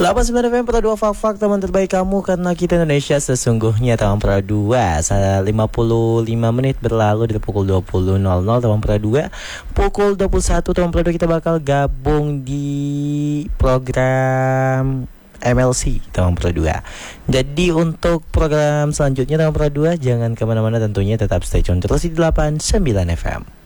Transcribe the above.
89 FM Pro 2 Fak teman terbaik kamu karena kita Indonesia sesungguhnya tahun Pro 2. 55 menit berlalu dari pukul 20.00 tahun Pro 2. Pukul 21 tahun Pro 2 kita bakal gabung di program MLC tahun Pro 2. Jadi untuk program selanjutnya tahun Pro 2 jangan kemana-mana, tentunya tetap stay tune terus di 89 FM.